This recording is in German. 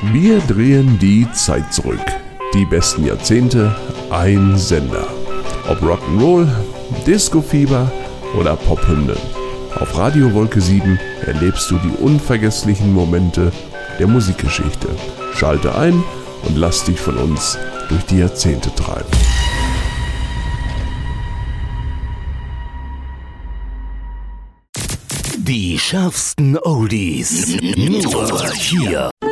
Wir drehen die Zeit zurück. Die besten Jahrzehnte, ein Sender. Ob Rock'n'Roll, Disco-Fieber oder Pophymnen. Auf Radio Wolke 7 erlebst du die unvergesslichen Momente der Musikgeschichte. Schalte ein und lass dich von uns durch die Jahrzehnte treiben. Die schärfsten Oldies. Nur hier.